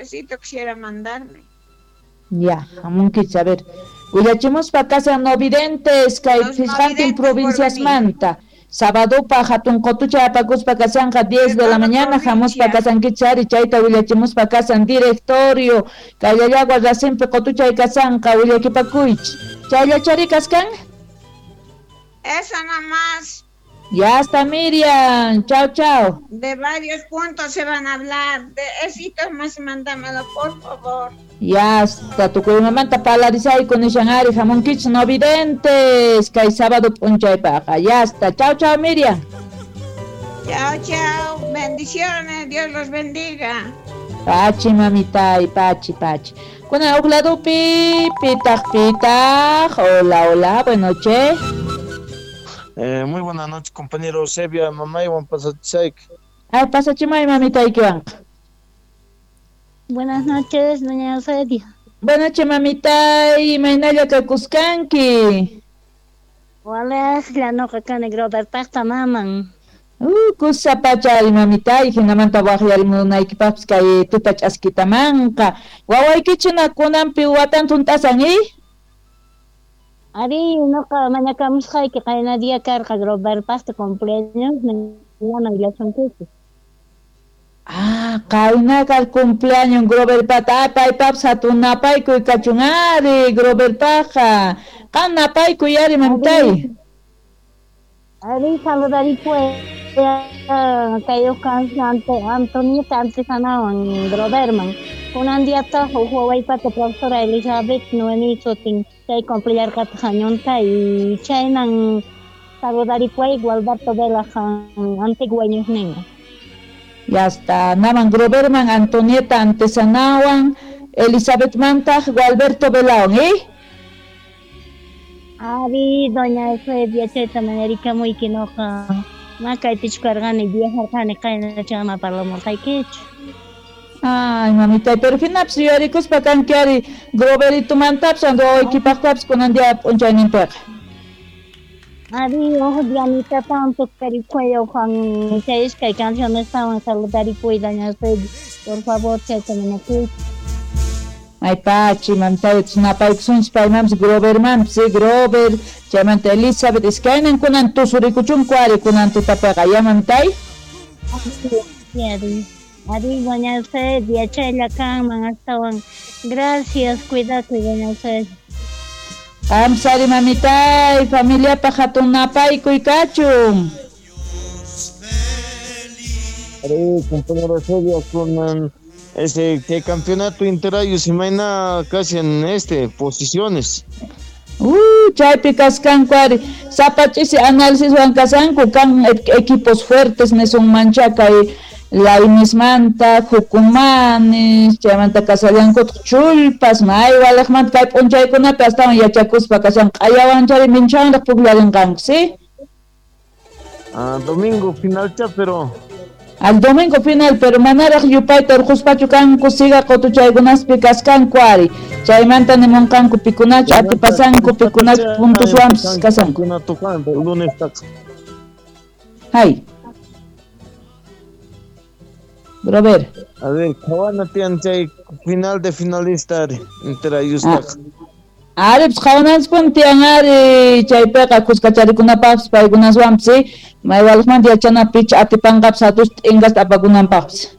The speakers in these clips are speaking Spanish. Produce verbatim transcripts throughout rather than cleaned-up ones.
sobrecito quisiera mandarme. Ya, amunquich, a ver. Willachimuspa casa novidentes, kay Los Fisjantin novidentes por provincias venir. manta. Sábado pa hatun cotucha apacuspa casanqa diez De de la toda mañana, jamuspa provincia. casanquichari, chayta willachimuspa casan directorio, kayallagua rasimpe cotucha y casanqa, willakipacuich. Chayllachari cascan? Eso nomás. Ya está, Miriam. Chao, chao. De varios puntos se van a hablar. De esitos más, mándamelo, por favor. Ya está, tu mamanta palarizai con Ishanari, jamón kich no videntes, que hay sábado puncha y paja. Ya está. Chao, chao, Miriam. Chao, chao. Bendiciones. Dios los bendiga. Pachi, mamita, y pachi, pachi. Con el oglado pi, pitach, pitach. Hola, hola, buenas noches. Eh, muy buenas noches, compañero Sevia, mamá y Juan Pasachisaik. Ay, pasa chimay, mamita, y qué van. Buenas noches, doña Eusebia. Buenas noches, mamita, y mainaya kakuskanki. Hola, la no que negro del pasta maman. Uh, kusa pachari, mamita, y hinamanta wahyari munayki paps kay tutach askitamanka. Wawayki chuna kunan piwatan tuntasan, eh? Ari, no que mañana camusca y que cae nadie carga grobar pasta cumpleaños, no no ya son que. Ah, kaina kal cumpleaños Grover Pata, pay paps hatunapay kuy kachungari Grover Paja. Kanapay kuyari mamtay. Ari, saludar y pues cayó cansante Antonio antes anaban Groverman. Un día tajo Huawei pata profesora Elizabeth no en sotin chay complear katañonta y chainan saludar y pues igualdad de la antiguaños nenga. Ya está, naman Groverman, Antonieta Antesanawan, Elizabeth Mantag, Gualberto Belaón, ¿eh? Ari, doña Eusebia, cheta manerica muy quinoja. Maca y tichcargane, vieja cane, caen chama para lo mosaiquech. Ay, mamita, pero hinaps yuricus patanquiari, Groverito Mantaps, ando equipactaps con andia ponchanin per. Ari, ojo, Dianita, tanto pericuello, Juan, seis que canciones estaban saludar y pues, doña Eusebia, por favor, cheta manerica. Ay, pachi, mamita, it's na pa iksuns pa imams Grover mam, si Grover, chamanta Elizabeth, iskainan kunan tu surikuchun kuari kunan tu tapega, ya mamita? Ari, Ari, doña Eusebia, chela caman, estaban, gracias, cuídate, doña Eusebia. Amsari mamita, familia pajatunapay kuy kachum. Ari, compañero Sevia, con este que campeonato interayo se maina casi en este posiciones. Uh, chaypi kaskan kuari, sapachisi análisis wankasanku kan equipos fuertes nesun manchaca y la imismanta, Jucumanes, chamanta casallanco chulpas, may walakmant kay punchaykunapi astawan yachakuspa kasan qayawan chari minchanraq pugllarinqanku, ¿sí? Ah, domingo final cha, pero Al domingo final, pero manaraq yupayta urquspachu kanku siga qotuchaykunaspi kaskan kuari. Chaymanta nimunqanku pikunachu atipasanku pikunachu puntuswanpis kasanku. Lunes tak. Hay. Grover. A ver, kawana tian chay final de finalista interayo tak. Ari, qhawnapas puntian ari chaypiqa kuskacharikunapaqpas paykunaswanpis may walaqmanta yachanapicha atipanqapas hatus t'inqasta apakunanpaqpas.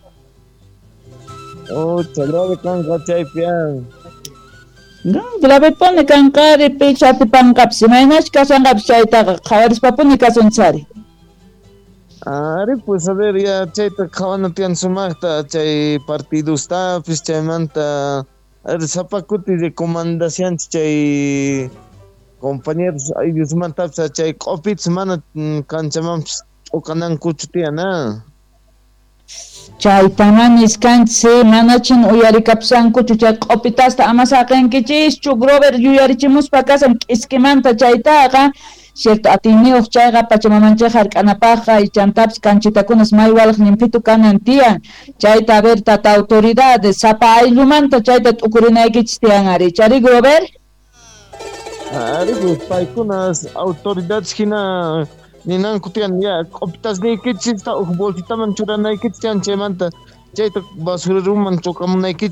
Oh, grave kanqa chaypian. No, grave pone kanqari picha atipanqapas imaynachu kasanqapas chaytaqa qhawarispapuни kasunchari. Ari, pues a ver, ya chayta kawana tian sumaqta chay partidostapis chaymanta ari sapakuti recomendación chay compañeros ellos mantapsa chay qopitz mana kanchamampis uqanankuchu tiyana. Chaytaman niskanchis manachin uyarikapsankuchu chay q'upitasta ama saqinkichishchu Grover yuyarichimuspa kasan k'iskimanta chaytaqa cierto atiniyuq chayqa pachamamanchayqa hark'anapaqa y chantapas canchitakunas may walaq limpitu kanan tiyan chayta a ver tata autoridades sapa ayllumanta chayta t'ukurinaykichis tiyan ari chari Grover. Ari, pues paykunas autoridades hina ninanku tiyan ya q'upitasniykichis ta uq bolsitaman churanaykichis tiyan chaymanta chayta basureruman chuqamunaykichis